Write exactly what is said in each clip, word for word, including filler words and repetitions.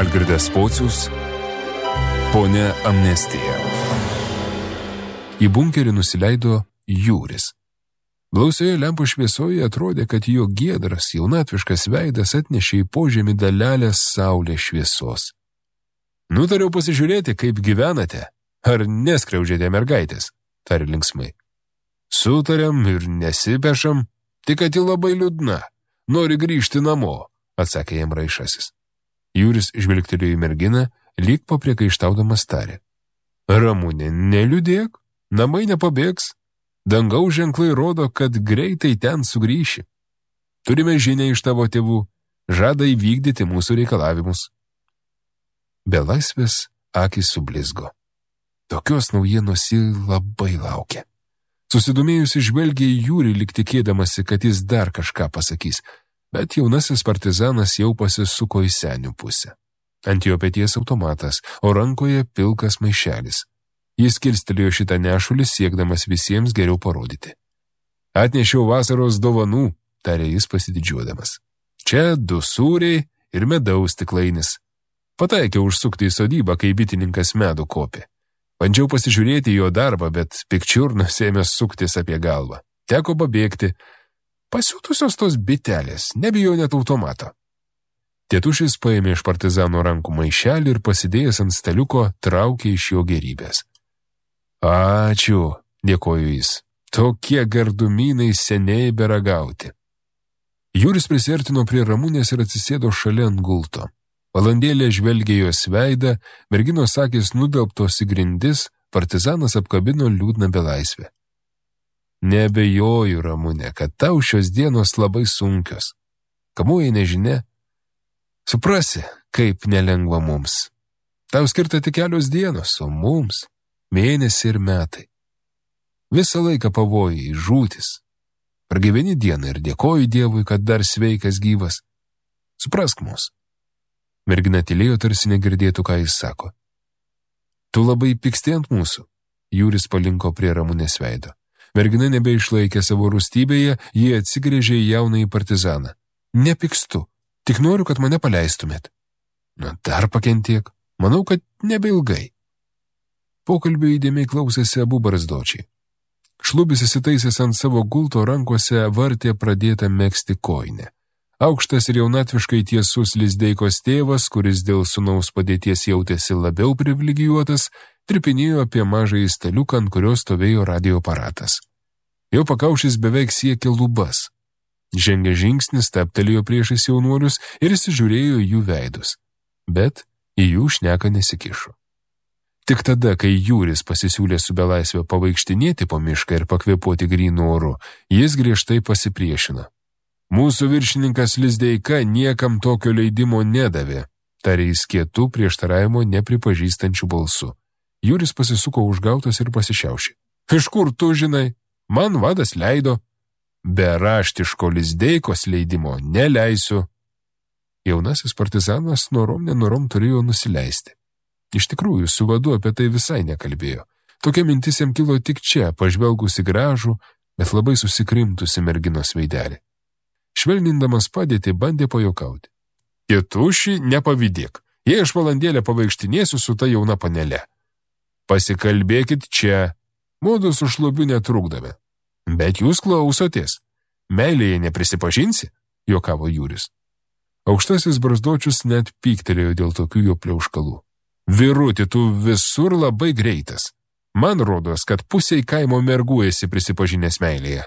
Algirdas Pocius, Ponia Amnestija. Į bunkerį nusileido Jūris. Blausioje lempų šviesoje atrodė, kad jo giedras, jaunatviškas veidas atnešė į požemį dalelės saulės šviesos. Nutariau pasižiūrėti, kaip gyvenate, ar neskriaudžiate mergaitės, tarė linksmai. Sutarėm ir nesipešam, tik kad ji labai liūdna, nori grįžti namo, atsakė jam Raišasis. Jūris žvilgtelėjo į merginą, lyg papriekaištaudamas tarė. Ramunė, neliūdėk, namai nepabėgs, dangaus ženklai rodo, kad greitai ten sugrįši. Turime žinią iš tavo tėvų, žada įvykdyti mūsų reikalavimus. Belaisvės akys sublizgo. Tokios naujienos ji labai laukė. Susidomėjusi žvelgė į Jūrį, lyg tikėdamasi, kad jis dar kažką pasakys, bet jaunasis partizanas jau pasisuko į senių pusę. Ant jo peties automatas, o rankoje pilkas maišelis. Jis kilstelėjo šitą nešulį, siekdamas visiems geriau parodyti. Atnešiau vasaros dovanų, tarė jis pasididžiuodamas. Čia du sūriai ir medaus stiklainis. Pataikiau užsukti į sodybą, kai bitininkas medų kopė. Bandžiau pasižiūrėti jo darbą, bet pikčiurnas ėmė suktis apie galvą. Teko pabėgti. Pasiutusios tos bitelės, nebijo net automato. Tėtušis paėmė iš partizano rankų maišelį ir pasidėjęs ant staliuko traukė iš jo gerybės. Ačiū, dėkoju jis. Tokie gardumynai seniai beragauti. Jūris prisiartino prie Ramunės ir atsisėdo šalia ant gulto. Valandėlė žvelgė jos veidą, merginos akys nudelbtos į grindis, partizanas apkabino liūdną belaisvę. Neabejoju, Ramunė, kad tau šios dienos labai sunkios. Kamu jei nežinia? Suprasi, kaip nelengva mums. Tau skirta tik kelios dienos, o mums mėnesiai ir metai. Visą laiką pavojai, žūtis. Pragyveni dieną ir dėkoju Dievui, kad dar sveikas gyvas. Suprask mus. Mergina tylėjo, tarsi negirdėtų, ką jis sako. Tu labai pyksti ant mūsų. Jūris palinko prie Ramunės veido. Mergina nebeišlaikė savo rūstybėje, jie atsigrėžė į jaunąjį partizaną. Nepykstu, tik noriu, kad mane paleistumėt. Na, dar pakentiek, manau, kad nebeilgai. Pokalbio įdėmiai klausėsi abu barzdočiai. Šlubis įsitaisęs ant savo gulto rankose vartė pradėtą megzti kojinę. Aukštas ir jaunatviškai tiesus Lizdeikos tėvas, kuris dėl sūnaus padėties jautėsi labiau privilegijuotas, tripinėjo apie mažąjį staliuką, ant kurio stovėjo radio aparatas. Jo pakaušis beveik siekė lubas. Žengė žingsnis, stabtelėjo priešais jaunuolius ir įsižiūrėjo jų veidus. Bet į jų šneką nesikišo. Tik tada, kai Jūris pasisiūlė su belaisvė pavaikštinėti po mišką ir pakvėpuoti grynu oru, jis griežtai pasipriešino. Mūsų viršininkas Lizdeika niekam tokio leidimo nedavė, tarė jis kietų prieštaravimo nepripažįstančių balsu. Jūris pasisuko užgautas ir pasišiaušė. Iš kur tu žinai? Man vadas leido. Be raštiško Lizdeikos leidimo neleisiu. Jaunasis partizanas norom nenorom turėjo nusileisti. Iš tikrųjų, su vadu apie tai visai nekalbėjo. Tokia mintis jam kilo tik čia, pažvelgusi gražų, bet labai susikrimtusi merginos veidelį. Švelnindamas padėtį, bandė pajokauti. Tėtuši, nepavydėk, jei aš valandėlę pavaikštinėsiu su ta jauna panele. Pasikalbėkit čia, mudu su šlubiu netrukdame. Bet jūs klausotės. Meilėje neprisipažinsi, juokavo Jūris. Aukštasis barzdočius net pyktelėjo dėl tokių jo pliauškalų. Vyruti, tu visur labai greitas. Man rodos, kad pusiai kaimo mergų esi prisipažinęs meilėje.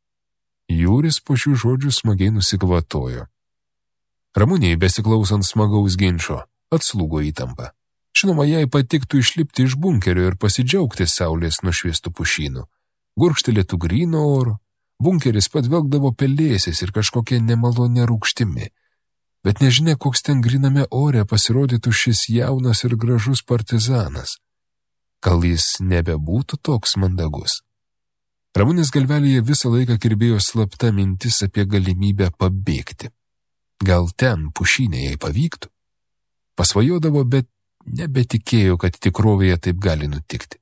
Jūris po šių žodžių smagiai nusikvatojo. Ramunėjai, besiklausant smagaus ginčo, atslūgo įtampa. Žinoma, jai patiktų išlipti iš bunkerio ir pasidžiaugti saulės nušviestų pušynų. Gurkštelėtų gryno oro, bunkeris padvelgdavo pelėsis ir kažkokia nemalonė rūgštimi. Bet nežinia, koks ten gryname ore pasirodytų šis jaunas ir gražus partizanas. Gal jis nebebūtų toks mandagus? Ramunės galvelėje visą laiką kirbėjo slapta mintis apie galimybę pabėgti. Gal ten pušynė jai pavyktų? Pasvajodavo, bet nebetikėjo, kad tikrovėje taip gali nutikti.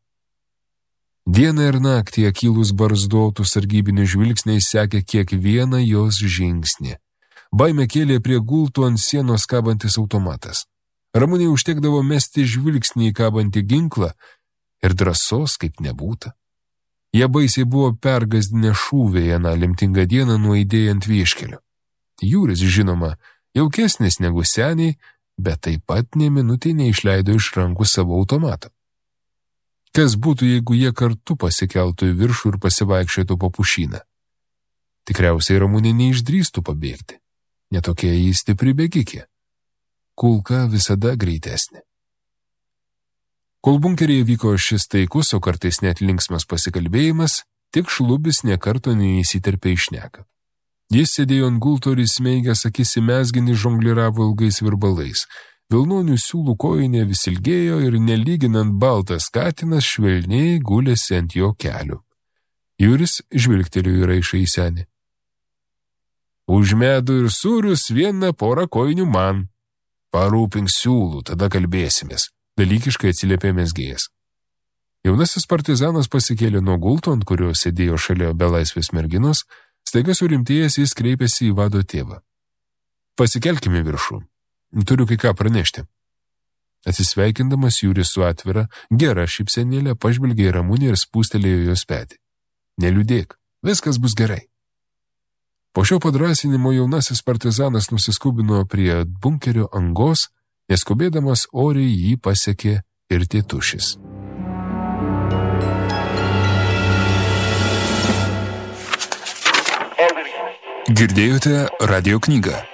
Dieną ir naktį akylus barzdotų sargybinių žvilgsniai sekė kiekvieną jos žingsnį. Baimę kėlė prie gultų ant sienos kabantis automatas. Ramunei užtekdavo mesti žvilgsnį į kabantį ginklą ir drąsos kaip nebūta. Jie baisiai buvo pergazdinę šūviai aną lemtingą dieną nuaidėjant vieškeliu. Jūris, žinoma, jaukesnis negu seniai, bet taip pat nė minutė neišleido iš rankų savo automatą. Kas būtų, jeigu jie kartu pasikeltų į viršų ir pasivaikščiotų po pušyną? Tikriausiai Ramunė neišdrįstų pabėgti. Netokia jį stipri bėgikė. Kulka visada greitesnė. Kol bunkeryje vyko šis taikus, o kartais net linksmas pasikalbėjimas, tik Šlubis nė karto neįsiterpė į šneką. Jis sėdėjo ant gulto ir įsmeigęs akis į mezginį žongliravo ilgais virbalais. Vilnonių siūlų kojinė vis ilgėjo ir nelyginant baltas katinas švelniai gulėsi ant jo kelių. Jūris žvilgtelėjo į raišą į senį. Už medų ir sūrius vieną porą kojinių man. Parūpink siūlų, tada kalbėsimės, dalykiškai atsiliepė mezgėjas. Jaunasis partizanas pasikėlė nuo gulto, ant kurio sėdėjo šalia belaisvės merginos, staiga surimtėjęs jis kreipėsi į vado tėvą. Pasikelkime viršų. Turiu kai ką pranešti. Atsisveikindamas Jūris su atvira, gera šypsenėlė pažvelgė į Ramunę ir spūstelėjo jos petį. Neliūdėk, viskas bus gerai. Po šio padrąsinimo jaunasis partizanas nusiskubino prie bunkerio angos, neskubėdamas oriai jį pasiekė ir tėtušis. Girdėjote radio knygą.